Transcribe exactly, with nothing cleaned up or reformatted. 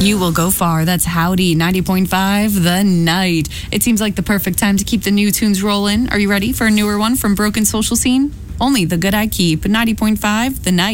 You will go far. That's Howdy, ninety point five, The Night. It seems like the perfect time to keep the new tunes rolling. Are you ready for a newer one from Broken Social Scene? Only the good I keep. ninety point five, The Night.